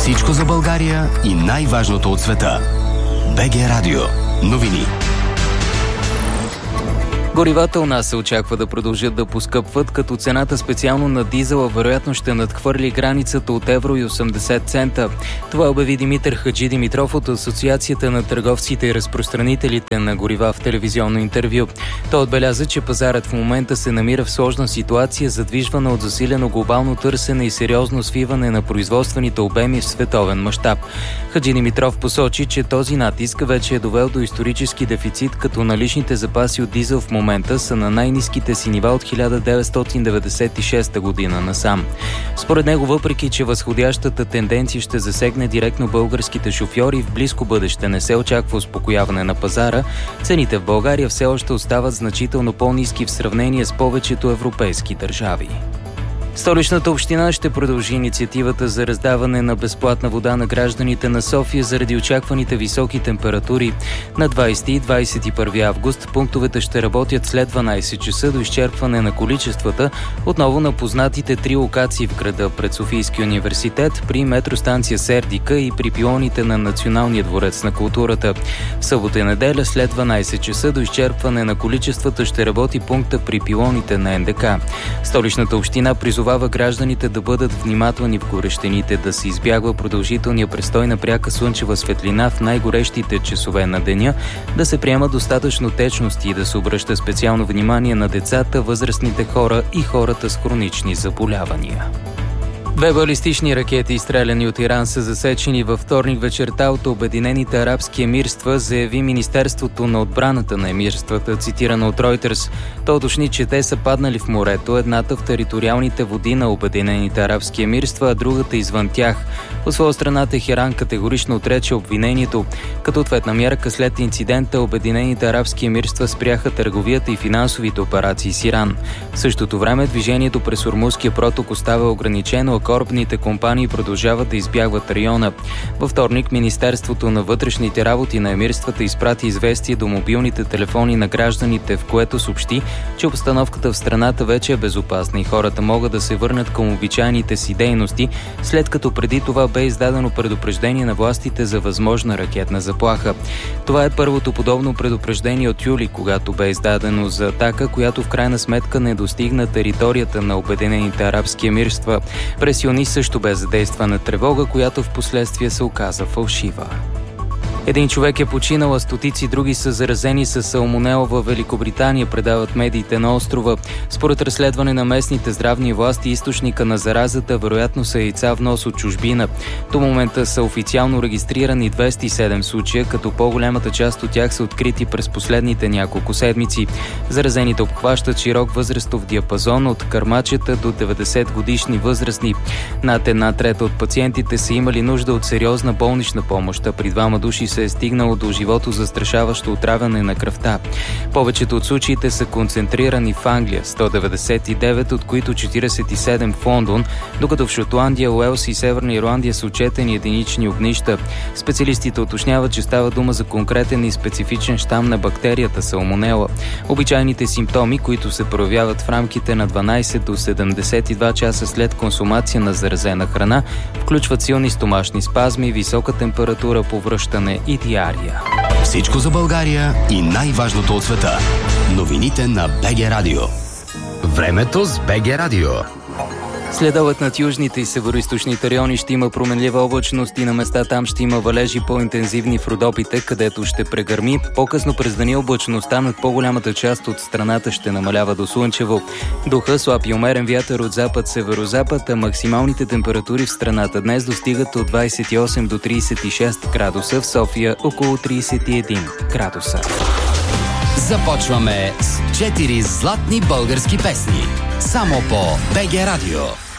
Всичко за България и най-важното от света. БГ Радио. Новини. Горивата у нас се очаква да продължат да поскъпват, като цената специално на дизела вероятно ще надхвърли границата от евро и 80 цента. Това обяви Димитър Хаджи Димитров от Асоциацията на търговците и разпространителите на горива в телевизионно интервю. Той отбеляза, че пазарът в момента се намира в сложна ситуация, задвижвана от засилено глобално търсене и сериозно свиване на производствените обеми в световен мащаб. Хаджи Димитров посочи, че този натиск вече е довел до исторически дефицит, като наличните запаси от дизел в момента са на най-ниските си нива от 1996 година насам. Според него, въпреки че възходящата тенденция ще засегне директно българските шофьори, в близко бъдеще не се очаква успокояване на пазара, цените в България все още остават значително по-ниски в сравнение с повечето европейски държави. Столичната община ще продължи инициативата за раздаване на безплатна вода на гражданите на София заради очакваните високи температури. На 20 и 21 август пунктовете ще работят след 12 часа до изчерпване на количествата, отново на познатите 3 локации в града пред Софийския университет, при метростанция Сердика и при пилоните на Националния дворец на културата. В събота и неделя след 12 часа до изчерпване на количествата ще работи пункта при пилоните на НДК. Столичната община призовава гражданите да бъдат внимателни в горещините, да се избягва продължителния престой на пряка слънчева светлина в най-горещите часове на деня, да се приема достатъчно течности и да се обръща специално внимание на децата, възрастните хора и хората с хронични заболявания. 2 балистични ракети, изстреляни от Иран, са засечени във вторник вечерта от Обединените арабски емирства, заяви Министерството на отбраната на емирствата, цитирано от Reuters. Той уточни, че те са паднали в морето, едната в териториалните води на Обединените арабски емирства, а другата извън тях. От своя страна Техеран категорично отрече обвинението. Като ответна мярка след инцидента, Обединените арабски емирства спряха търговията и финансовите операции с Иран. В същото време движението през Ормузския проток остава ограничено, корабните компании продължават да избягват района. Във вторник Министерството на вътрешните работи на емирствата изпрати известие до мобилните телефони на гражданите, в което съобщи, че обстановката в страната вече е безопасна и хората могат да се върнат към обичайните си дейности, след като преди това бе издадено предупреждение на властите за възможна ракетна заплаха. Това е първото подобно предупреждение от юли, когато бе издадено за атака, която в крайна сметка не достигна територията на Обединените арабски емирства. През юни също бе задействана тревога, която в последствие се оказа фалшива. Един човек е починал, а стотици други са заразени с салмонела във Великобритания, предават медиите на острова. Според разследване на местните здравни власти, източника на заразата вероятно са яйца внос от чужбина. До момента са официално регистрирани 207 случая, като по-голямата част от тях са открити през последните няколко седмици. Заразените обхващат широк възрастов диапазон от кърмачета до 90 годишни възрастни. Над 1/3 от пациентите са имали нужда от сериозна болнична помощ, а при 2 души се е стигнало до живото застрашаващо отравяне на кръвта. Повечето от случаите са концентрирани в Англия, 199, от които 47 в Лондон, докато в Шотландия, Уелс и Северна Ирландия са отчетени единични огнища. Специалистите уточняват, че става дума за конкретен и специфичен щам на бактерията салмонела. Обичайните симптоми, които се проявяват в рамките на 12 до 72 часа след консумация на заразена храна, включват силни стомашни спазми, висока температура, повръщане и диария. Всичко за България и най-важното от света. Новините на БГ Радио. Времето с БГ Радио. Следобед над южните и североизточните райони ще има променлива облачност и на места там ще има валежи по-интензивни в Родопите, където ще прегърми. По-късно през деня облачността над по-голямата част от страната ще намалява до слънчево. Духа слаб и умерен вятър от запад-северозапад, а максималните температури в страната днес достигат от 28 до 36 градуса, в София около 31 градуса. Започваме с 4 златни български песни. Само по БГ Радио.